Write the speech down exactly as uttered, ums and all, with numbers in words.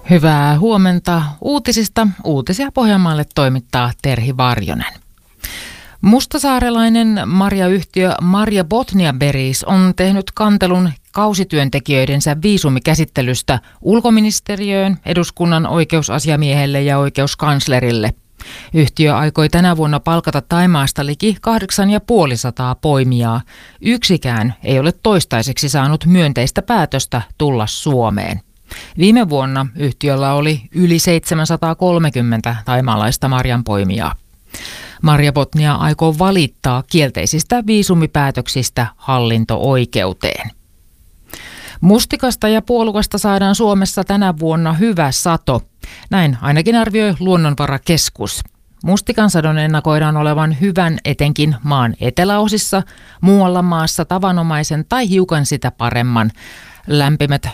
Hyvää huomenta uutisista. Uutisia Pohjanmaalle toimittaa Terhi Varjonen. Mustasaarelainen marjayhtiö Marja Botnia Berries on tehnyt kantelun kausityöntekijöidensä viisumikäsittelystä ulkoministeriöön, eduskunnan oikeusasiamiehelle ja oikeuskanslerille. Yhtiö aikoi tänä vuonna palkata Thaimaasta liki kahdeksansataa poimijaa. Yksikään ei ole toistaiseksi saanut myönteistä päätöstä tulla Suomeen. Viime vuonna yhtiöllä oli yli seitsemänsataakolmekymmentä thaimaalaista marjanpoimijaa. Marja Botnia aikoo valittaa kielteisistä viisumipäätöksistä hallinto-oikeuteen. Mustikasta ja puolukasta saadaan Suomessa tänä vuonna hyvä sato. Näin ainakin arvioi Luonnonvarakeskus. Mustikan sadon ennakoidaan olevan hyvän etenkin maan eteläosissa, muualla maassa tavanomaisen tai hiukan sitä paremman. Lämpimät